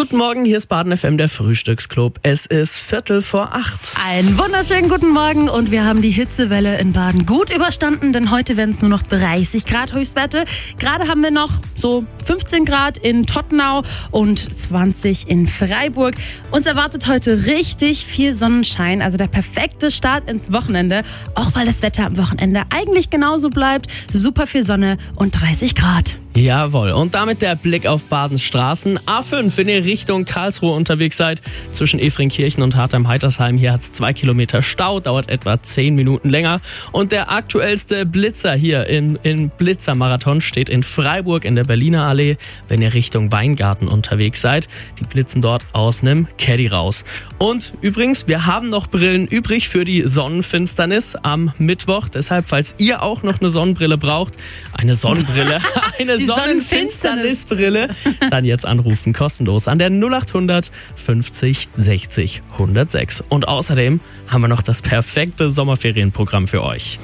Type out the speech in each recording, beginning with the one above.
Guten Morgen, hier ist Baden FM, der Frühstücksclub. Es ist 7:45. Einen wunderschönen guten Morgen und wir haben die Hitzewelle in Baden gut überstanden, denn heute werden es nur noch 30 Grad Höchstwerte. Gerade haben wir noch so 15 Grad in Tottenau und 20 in Freiburg. Uns erwartet heute richtig viel Sonnenschein, also der perfekte Start ins Wochenende, auch weil das Wetter am Wochenende eigentlich genauso bleibt. Super viel Sonne und 30 Grad. Jawohl, und damit der Blick auf Badens Straßen. A5, wenn ihr Richtung Karlsruhe unterwegs seid, zwischen Efringkirchen und Hartheim-Heitersheim. Hier hat es 2 Kilometer Stau, dauert etwa 10 Minuten länger. Und der aktuellste Blitzer hier im Blitzermarathon steht in Freiburg in der Berliner Allee, wenn ihr Richtung Weingarten unterwegs seid. Die blitzen dort aus einem Caddy raus. Und übrigens, wir haben noch Brillen übrig für die Sonnenfinsternis am Mittwoch. Deshalb, falls ihr auch noch eine Sonnenbrille braucht, eine Sonnenbrille, eine Sonnenfinsternisbrille, dann jetzt anrufen, kostenlos an der 0800 50 60 106. Und außerdem haben wir noch das perfekte Sommerferienprogramm für euch.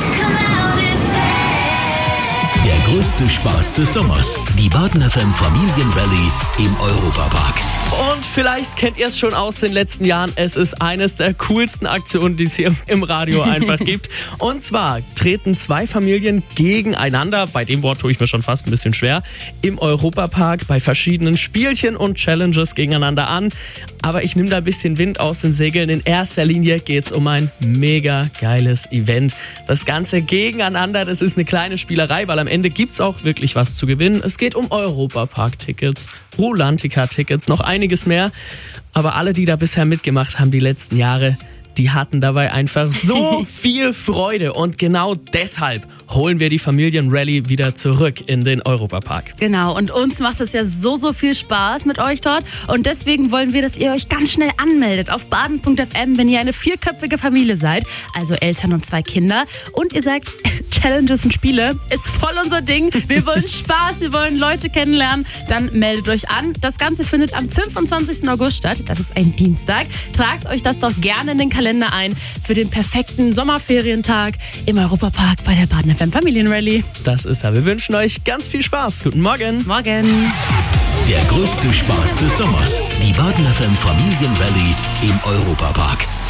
Der größte Spaß des Sommers. Die Baden FM Familienrallye im Europapark. Und vielleicht kennt ihr es schon aus den letzten Jahren. Es ist eines der coolsten Aktionen, die es hier im Radio einfach gibt. Und zwar treten 2 Familien gegeneinander, bei dem Wort tue ich mir schon fast ein bisschen schwer, im Europapark bei verschiedenen Spielchen und Challenges gegeneinander an. Aber ich nehme da ein bisschen Wind aus den Segeln. In erster Linie geht es um ein mega geiles Event. Das Ganze gegeneinander, das ist eine kleine Spielerei, weil am Ende gibt es auch wirklich was zu gewinnen. Es geht um Europapark-Tickets, Rulantica-Tickets, noch einiges mehr. Aber alle, die da bisher mitgemacht haben die letzten Jahre, die hatten dabei einfach so viel Freude. Und genau deshalb holen wir die Familienrallye wieder zurück in den Europapark. Genau, und uns macht es ja so viel Spaß mit euch dort. Und deswegen wollen wir, dass ihr euch ganz schnell anmeldet auf baden.fm, wenn ihr eine 4-köpfige Familie seid, also Eltern und 2 Kinder. Und ihr sagt, Challenges und Spiele ist voll unser Ding. Wir wollen Spaß, wir wollen Leute kennenlernen. Dann meldet euch an. Das Ganze findet am 25. August statt. Das ist ein Dienstag. Tragt euch das doch gerne in den Kalender ein für den perfekten Sommerferientag im Europapark bei der Baden FM Familienrallye. Das ist er. Wir wünschen euch ganz viel Spaß. Guten Morgen. Morgen. Der größte Spaß des Sommers. Die Baden FM Familienrallye im Europapark.